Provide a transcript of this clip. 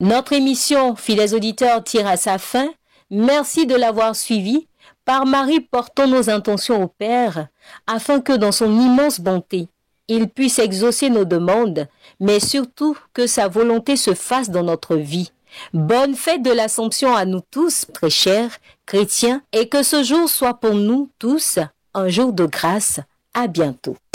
Notre émission, fidèles auditeurs, tire à sa fin. Merci de l'avoir suivi. Par Marie, portons nos intentions au Père, afin que dans son immense bonté, il puisse exaucer nos demandes, mais surtout que sa volonté se fasse dans notre vie. Bonne fête de l'Assomption à nous tous, très chers chrétiens, et que ce jour soit pour nous tous un jour de grâce. À bientôt.